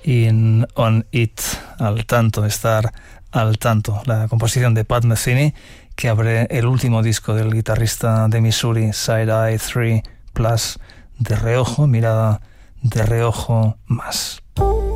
On It, al tanto, estar al tanto. La composición de Pat Metheny, que abre el último disco del guitarrista de Missouri, Side Eye 3 Plus, de reojo, mirada de reojo más.